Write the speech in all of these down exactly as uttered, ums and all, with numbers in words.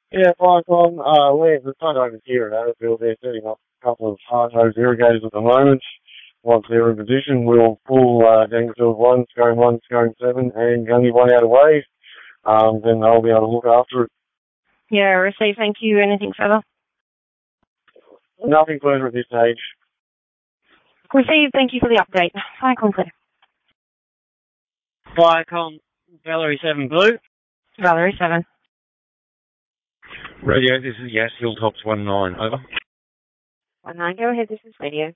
Yeah, Firecom, uh, we're the front over here at Adderfield. They're setting up a couple of hard hose irrigators at the moment. Once they're in position, we'll pull uh, Dangerfield one, Scone one, Scone seven, and Gundy one out of the way. Um, then they'll be able to look after it. Yeah, receive, thank you. Anything further? Nothing further at this stage. Receive, thank you for the update. Firecom clear. Firecom, Valerie seven Blue. Valerie seven. Radio, this is Yes, Hilltops one nine, over. one nine, go ahead, this is radio.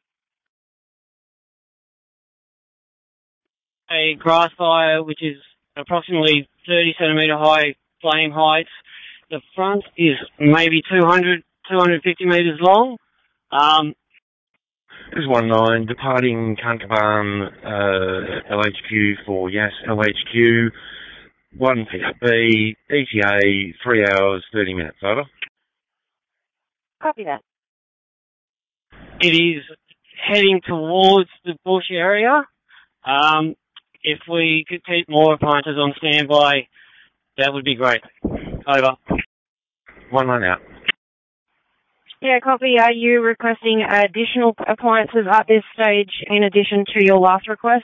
A grass fire which is approximately thirty centimetre high flame height. The front is maybe two hundred, two hundred fifty metres long. Um, This is one nine, departing Kankaban uh, L H Q for Yes, L H Q, one P B, E T A, three hours, thirty minutes, over. Copy that. it is heading towards the bush area. Um, if we could keep more appliances on standby, that would be great. Over. One line out. Yeah, copy. Are you requesting additional appliances at this stage in addition to your last request?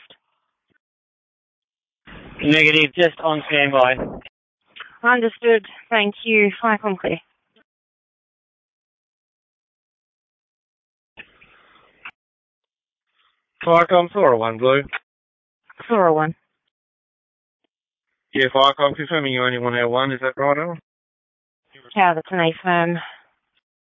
Negative, just on standby. Understood. Thank you. Firecom clear. Firecom, Flora one Blue. Flora one. Yeah, Firecom, confirming you only want our one, is that right, Alan? Yeah, that's an A firm.